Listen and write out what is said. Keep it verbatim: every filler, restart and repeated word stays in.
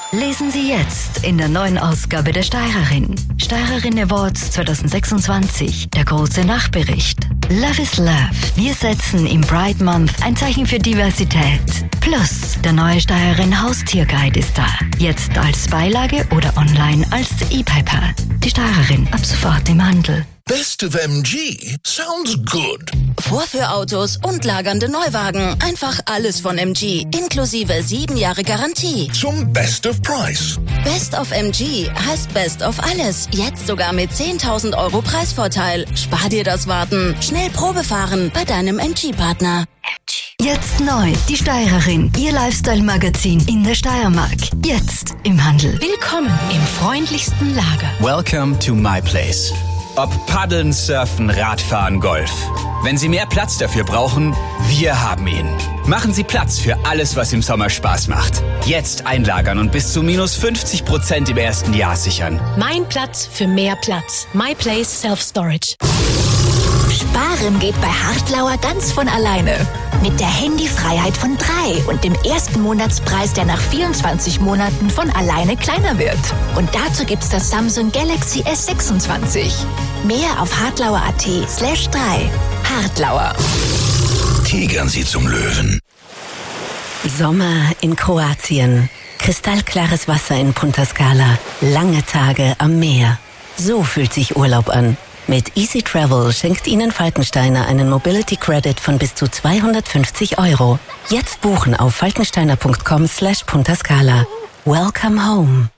Lesen Sie jetzt in der neuen Ausgabe der Steirerin. Steirerin Awards zwanzig sechsundzwanzig. Der große Nachbericht. Love is Love. Wir setzen im Pride Month ein Zeichen für Diversität. Plus, der neue Steirerin Haustierguide ist da. Jetzt als Beilage oder online als E-Paper. Die Steirerin ab sofort im Handel. Best of M G sounds good. Vorführautos und lagernde Neuwagen. Einfach alles von M G. Inklusive sieben Jahre Garantie. Zum Best of Price. Best of M G heißt Best of alles. Jetzt sogar mit zehntausend Euro Preisvorteil. Spar dir das Warten. Schnell Probe fahren bei deinem M G-Partner. Jetzt neu, die Steirerin. Ihr Lifestyle-Magazin in der Steiermark. Jetzt im Handel. Willkommen im freundlichsten Lager. Welcome to my place. Ob Paddeln, Surfen, Radfahren, Golf. Wenn Sie mehr Platz dafür brauchen, wir haben ihn. Machen Sie Platz für alles, was im Sommer Spaß macht. Jetzt einlagern und bis zu minus fünfzig Prozent im ersten Jahr sichern. Mein Platz für mehr Platz. My Place Self Storage. Sparen geht bei Hartlauer ganz von alleine. Mit der Handyfreiheit von drei und dem ersten Monatspreis, der nach vierundzwanzig Monaten von alleine kleiner wird. Und dazu gibt's das Samsung Galaxy S sechsundzwanzig. Mehr auf hartlauer.at slash drei. Hartlauer. Tigern Sie zum Löwen. Sommer in Kroatien. Kristallklares Wasser in Punta Scala. Lange Tage am Meer. So fühlt sich Urlaub an. Mit Easy Travel schenkt Ihnen Falkensteiner einen Mobility Credit von bis zu zweihundertfünfzig Euro. Jetzt buchen auf falkensteiner punkt com slash Punta Scala. Welcome home.